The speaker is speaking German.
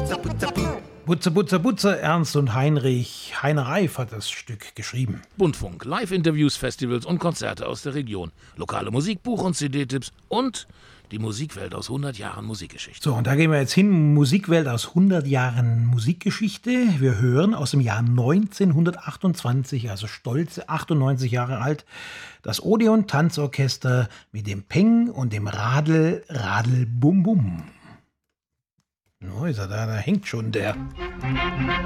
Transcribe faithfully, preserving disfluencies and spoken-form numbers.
Butze, Butze, Butze, Ernst und Heinrich. Heiner Reif hat das Stück geschrieben. Buntfunk, Live-Interviews, Festivals und Konzerte aus der Region. Lokale Musik, Buch- und C D-Tipps und die Musikwelt aus hundert Jahren Musikgeschichte. So, und da gehen wir jetzt hin. Musikwelt aus hundert Jahren Musikgeschichte. Wir hören aus dem Jahr neunzehnhundertachtundzwanzig, also stolze achtundneunzig Jahre alt, das Odeon Tanzorchester mit dem Peng und dem Radl, Radl, Bum Bum. No, ist er da, da hängt schon der.